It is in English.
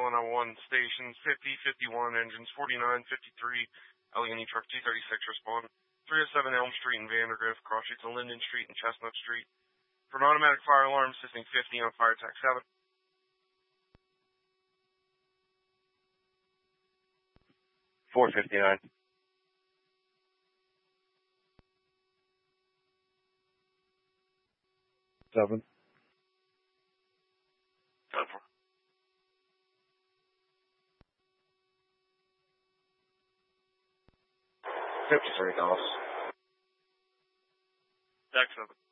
101 stations, 50, 51, engines 49, 53, Allegheny Truck 236 respond. 307 Elm Street in Vandergrift, cross streets on Linden Street and Chestnut Street. For an automatic fire alarm, assisting 50 on fire attack 7. 459. 7. 10-4. 53 calls. Deck 7.